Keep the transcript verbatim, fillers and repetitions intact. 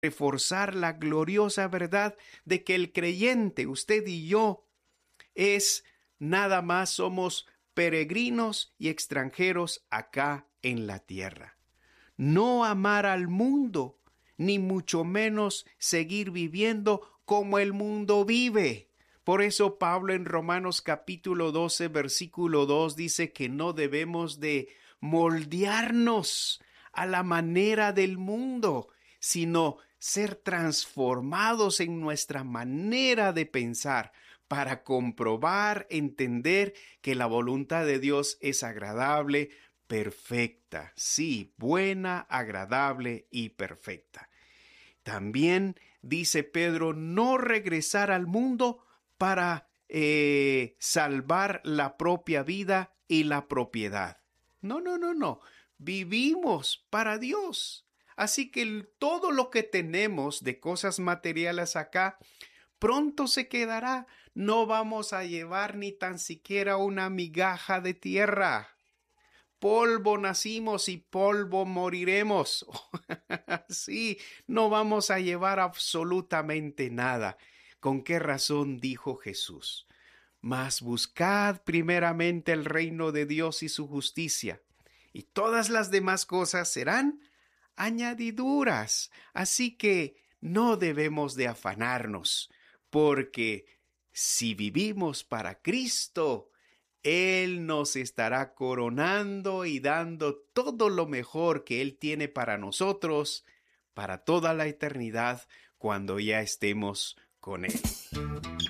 reforzar la gloriosa verdad de que el creyente, usted y yo, es nada más somos peregrinos y extranjeros acá en la tierra. No amar al mundo, ni mucho menos seguir viviendo como el mundo vive. Por eso Pablo en Romanos capítulo doce, versículo dos dice que no debemos de moldearnos a la manera del mundo, sino ser transformados en nuestra manera de pensar para comprobar, entender que la voluntad de Dios es agradable, perfecta, sí, buena, agradable y perfecta. También dice Pedro, no regresar al mundo para eh, salvar la propia vida y la propiedad. No, no, no, no. Vivimos para Dios. Así que el, todo lo que tenemos de cosas materiales acá, pronto se quedará. No vamos a llevar ni tan siquiera una migaja de tierra. Polvo nacimos y polvo moriremos. Sí, no vamos a llevar absolutamente nada. ¿Con qué razón dijo Jesús? Mas buscad primeramente el reino de Dios y su justicia, y todas las demás cosas serán añadiduras. Así que no debemos de afanarnos, porque si vivimos para Cristo, Él nos estará coronando y dando todo lo mejor que Él tiene para nosotros, para toda la eternidad, cuando ya estemos con Él.